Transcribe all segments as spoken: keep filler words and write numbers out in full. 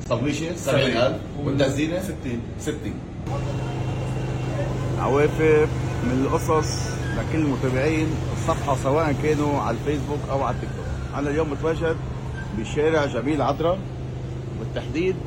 صبيشه سبعين ألف والتزينه ستين ستين. عوافر من القصص لكل المتابعين الصفحة سواء كانوا على الفيسبوك أو على التيك توك. أنا اليوم متواجد بشارع جميل عذرا، بالتحديد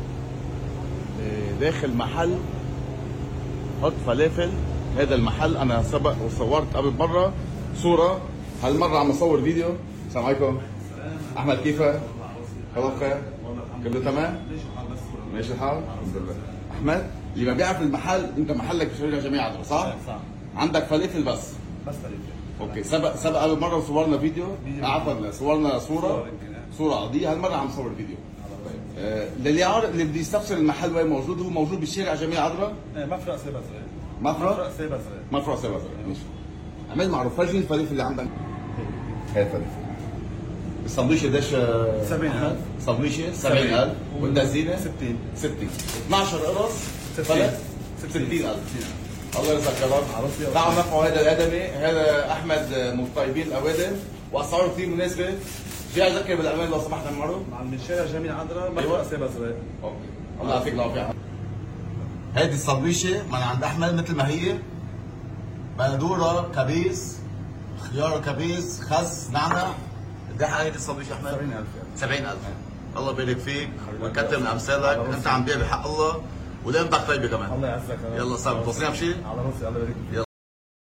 داخل محل حط فلافل. هذا المحل أنا سبق وصورت قبل مرة صورة، هالمرة عم أصور فيديو. السلام عليكم. أحمد كيفك؟ خلاص خير؟ كله تمام؟ ماشي الحال؟ الحمد لله. أحمد اللي ما بيعرف المحل، أنت محلك بشارع جميل عذرا صح؟ صح. عندك فلافل بس؟ بس فلافل. اوكي. سبق سبق قبل مره وصورنا فيديو، عفوا صورنا صوره صوره عاديه، هالمره عم نصور فيديو. طيب آه للي عارف اللي بده يستفسر المحل وين موجود، هو موجود بالشارع جميل عذرا. ايه مفرق سيبا زرق. مفرق سيبا زرق. مفرق سيبا زرق. ماشي. عمل معروف. فرجي الفلافل اللي عندك. هي الفلافل. السندويشه قديش؟ سبعين ألف. سندويشه سبعين ألف والتزينه ستين ستين. اثنعش قرص فلت ستين ألف. الله يرزقك يا رب. تعالوا نفعوا هذا الادمي، هذا احمد من طيبين الاوادم واسعاره كثير مناسبه. في اذكر بالامان لو سمحت عمرو. من شارع جميل عذرا مفرق سيبا زرق. اوكي. الله يعطيك العافيه. هذه السندويشه من عند احمد مثل ما هي، بندوره كبيس، خيار كبيس، خس، نعنع. قد ايه هذه السندويشه احمد؟ سبعين ألف. سبعين ألف. الله يبارك فيك ويكتر من امثالك، انت عم تبيع بحق الله ولقيمتك طيبه كمان. الله يعزك. يلا صار توصينا بشيء؟ على راسي. الله يبارك فيك.